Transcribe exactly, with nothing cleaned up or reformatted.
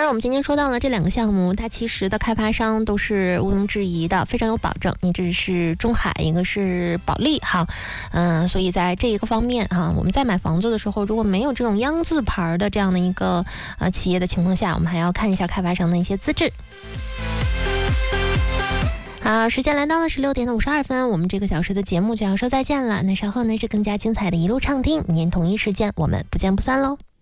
然我们今天说到了这两个项目，它其实的开发商都是毋庸置疑的，非常有保证。一个是中海，一个是保利哈，嗯、呃，所以在这一个方面哈，我们在买房子的时候，如果没有这种央字牌的这样的一个呃企业的情况下，我们还要看一下开发商的一些资质。好，时间来到了十六点的五十二分，我们这个小时的节目就要说再见了。那稍后呢是更加精彩的一路畅听，明天同一时间我们不见不散喽。